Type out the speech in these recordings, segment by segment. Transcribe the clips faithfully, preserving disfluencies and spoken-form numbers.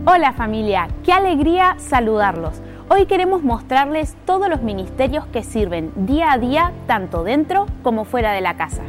Hola familia, qué alegría saludarlos. Hoy queremos mostrarles todos los ministerios que sirven día a día, tanto dentro como fuera de la casa.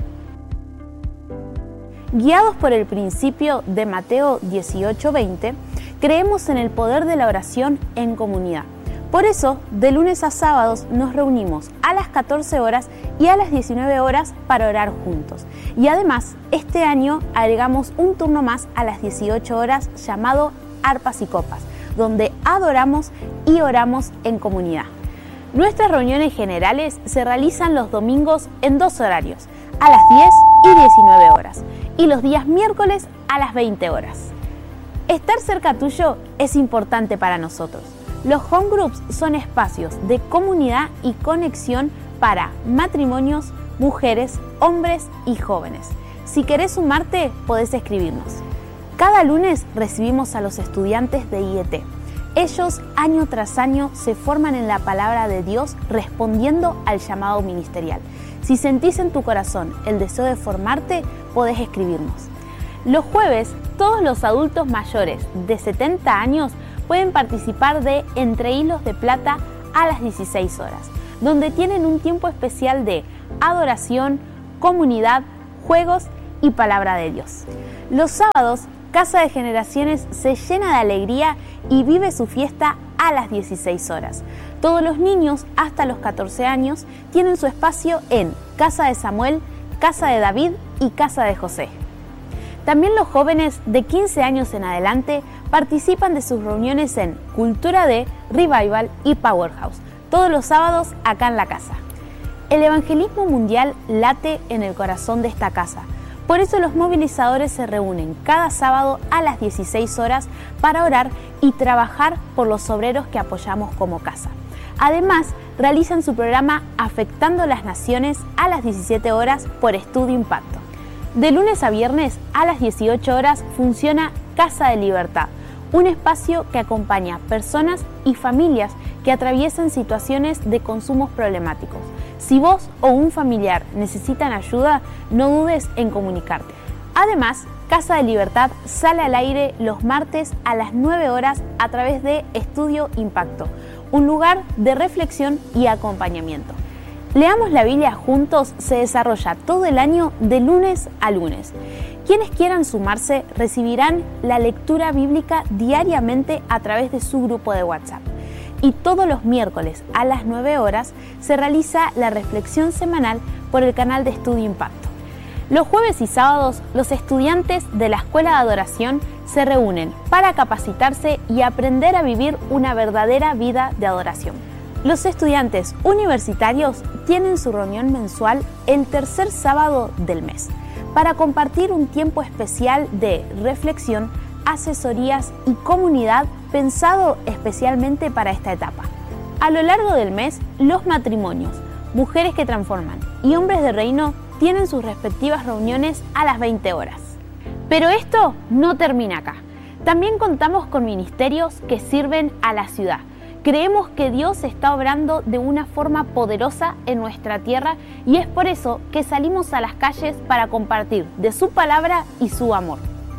Guiados por el principio de Mateo dieciocho veinte, creemos en el poder de la oración en comunidad. Por eso, de lunes a sábados nos reunimos a las catorce horas y a las diecinueve horas para orar juntos. Y además, este año agregamos un turno más a las dieciocho horas llamado Arpas y Copas, donde adoramos y oramos en comunidad. Nuestras reuniones generales se realizan los domingos en dos horarios, a las diez y diecinueve horas, y los días miércoles a las veinte horas. Estar cerca tuyo es importante para nosotros. Los home groups son espacios de comunidad y conexión para matrimonios, mujeres, hombres y jóvenes. Si querés sumarte, podés escribirnos. Cada lunes recibimos a los estudiantes de I E T. Ellos año tras año se forman en la palabra de Dios respondiendo al llamado ministerial. Si sentís en tu corazón el deseo de formarte, podés escribirnos. Los jueves, todos los adultos mayores de setenta años pueden participar de Entre Hilos de Plata a las dieciséis horas, donde tienen un tiempo especial de adoración, comunidad, juegos y palabra de Dios. Los sábados, Casa de Generaciones se llena de alegría y vive su fiesta a las dieciséis horas. Todos los niños hasta los catorce años tienen su espacio en Casa de Samuel, Casa de David y Casa de José. También los jóvenes de quince años en adelante participan de sus reuniones en Cultura D, Revival y Powerhouse, todos los sábados acá en la casa. El evangelismo mundial late en el corazón de esta casa. Por eso los movilizadores se reúnen cada sábado a las dieciséis horas para orar y trabajar por los obreros que apoyamos como casa. Además, realizan su programa Afectando las Naciones a las diecisiete horas por Estudio Impacto. De lunes a viernes a las dieciocho horas funciona Casa de Libertad, un espacio que acompaña personas y familias que atraviesan situaciones de consumos problemáticos. Si vos o un familiar necesitan ayuda, no dudes en comunicarte. Además, Casa de Libertad sale al aire los martes a las nueve horas a través de Estudio Impacto, un lugar de reflexión y acompañamiento. Leamos la Biblia juntos se desarrolla todo el año de lunes a lunes. Quienes quieran sumarse recibirán la lectura bíblica diariamente a través de su grupo de WhatsApp. Y todos los miércoles a las nueve horas se realiza la reflexión semanal por el canal de Estudio Impacto. Los jueves y sábados los estudiantes de la Escuela de Adoración se reúnen para capacitarse y aprender a vivir una verdadera vida de adoración. Los estudiantes universitarios tienen su reunión mensual el tercer sábado del mes para compartir un tiempo especial de reflexión, asesorías y comunidad pensado especialmente para esta etapa. A lo largo del mes, los matrimonios, mujeres que transforman y hombres de reino tienen sus respectivas reuniones a las veinte horas. Pero esto no termina acá. También contamos con ministerios que sirven a la ciudad. Creemos que Dios está obrando de una forma poderosa en nuestra tierra y es por eso que salimos a las calles para compartir de su palabra y su amor.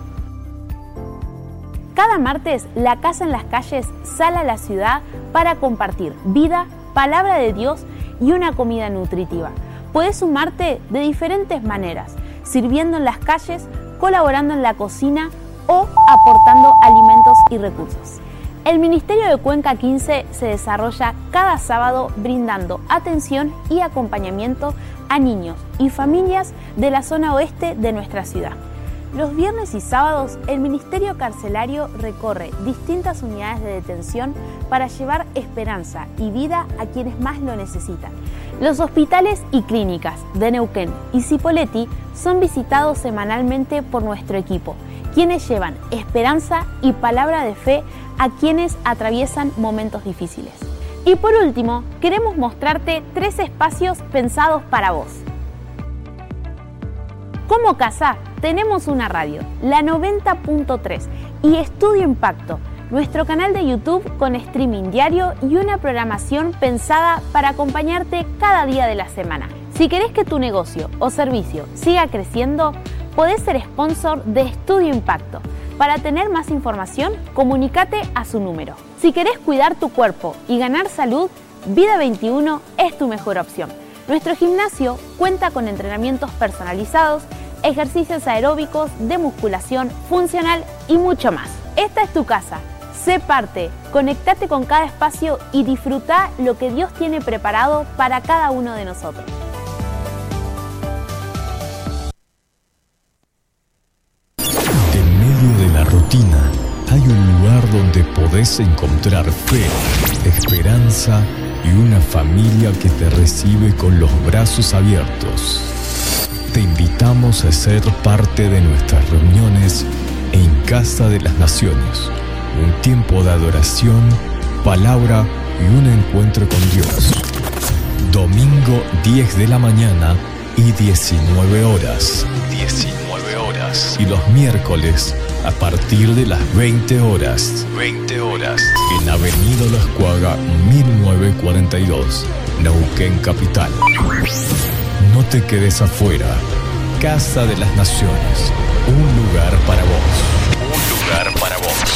Cada martes, la Casa en las Calles sale a la ciudad para compartir vida, palabra de Dios y una comida nutritiva. Puedes sumarte de diferentes maneras, sirviendo en las calles, colaborando en la cocina o aportando alimentos y recursos. El Ministerio de Cuenca quince se desarrolla cada sábado brindando atención y acompañamiento a niños y familias de la zona oeste de nuestra ciudad. Los viernes y sábados, el Ministerio Carcelario recorre distintas unidades de detención para llevar esperanza y vida a quienes más lo necesitan. Los hospitales y clínicas de Neuquén y Cipolletti son visitados semanalmente por nuestro equipo, quienes llevan esperanza y palabra de fe a quienes atraviesan momentos difíciles. Y por último, queremos mostrarte tres espacios pensados para vos. Como casa, tenemos una radio, la noventa punto tres, y Estudio Impacto, nuestro canal de YouTube con streaming diario y una programación pensada para acompañarte cada día de la semana. Si querés que tu negocio o servicio siga creciendo, podés ser sponsor de Estudio Impacto. Para tener más información, comunícate a su número. Si querés cuidar tu cuerpo y ganar salud, Vida veintiuno es tu mejor opción. Nuestro gimnasio cuenta con entrenamientos personalizados, ejercicios aeróbicos, de musculación, funcional y mucho más. Esta es tu casa. Sé parte, conectate con cada espacio y disfruta lo que Dios tiene preparado para cada uno de nosotros. En medio de la rutina hay un lugar donde podés encontrar fe, esperanza y una familia que te recibe con los brazos abiertos. Te invitamos a ser parte de nuestras reuniones en Casa de las Naciones. Un tiempo de adoración, palabra y un encuentro con Dios. Domingo diez de la mañana y diecinueve horas. diecinueve horas. Y los miércoles a partir de las veinte horas. veinte horas. En Avenida Las Cuagas mil novecientos cuarenta y dos, Neuquén Capital. No te quedes afuera. Casa de las Naciones. Un lugar para vos. Un lugar para vos.